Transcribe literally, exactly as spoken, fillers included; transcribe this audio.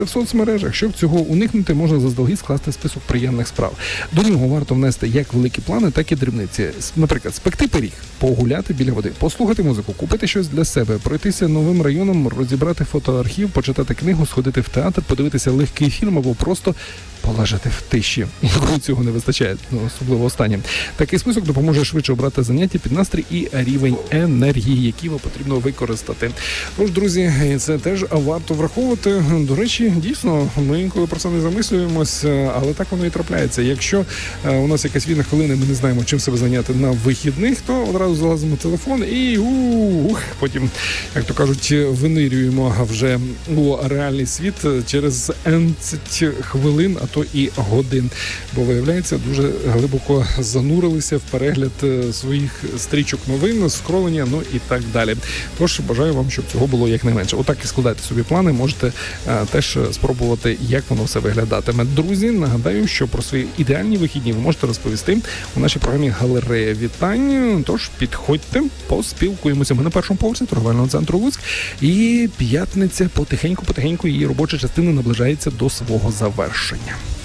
в соцмережах. Щоб цього уникнути, можна заздалегідь скласти список приємних справ. До нього варто внести як великі плани, так і дрібниці. Наприклад, спекти пиріг, погуляти біля води, послухати музику, купити щось для себе, пройтися новим районом, розібрати фотоархів, почитати книгу, сходити в театр, подивитися легкий фільм або просто полежати в тиші. Коли цього не вистачає, ну, особливо останнім. Такий список допоможе швидше обрати заняття під настрій і рівень енергії, які вам потрібно використати. Тож, друзі, це теж варто враховувати. До речі, дійсно, ми інколи про це не замислюємося, але так воно і трапляється. Якщо у нас якась вільна хвилина, ми не знаємо, чим себе зайняти на вихідних, то одразу залазимо в телефон і ух, потім, як то кажуть, винирюємо вже у реальний світ через енадцять хвилин, а то і годин. Бо, виявляється, дуже глибоко занурилися в перегляд своїх стрічок новин, скролення, ну і так далі. Тож, бажаю вам, щоб цього було якнайменше. Отак і складайте собі плани, можете а, теж спробувати, як воно все виглядатиме. Друзі, нагадаю, що про свої ідеальні вихідні ви можете розповісти у нашій програмі «Галерея вітань». Тож, підходьте, поспілкуємося. Ми на першому поверсі торговельного центру Луцьк. І п'ятниця потихеньку-потихеньку її робоча частина наближається до свого завершення.